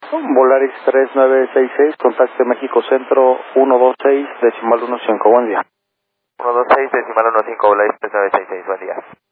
Volaris 3966, contacto México Centro 126, decimal 15, buen día. 126, decimal 15, Volaris 3966, buen día.